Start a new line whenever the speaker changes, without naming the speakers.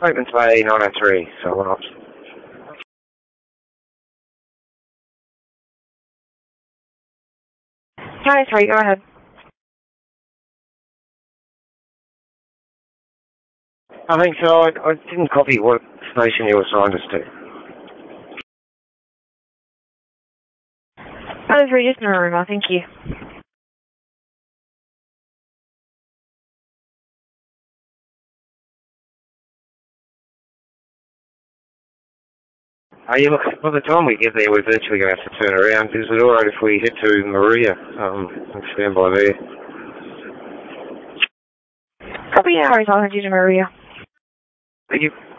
Open Bay 903, so we're not.
903, go ahead.
I think so. I didn't copy what station you assigned us to.
903, just Narooma, thank you.
Look, by the time we get there, we're virtually going to have to turn around. Is it alright if we head to Maria and stand by there?
Copy, no worries, I'll head you to Maria.
Thank you.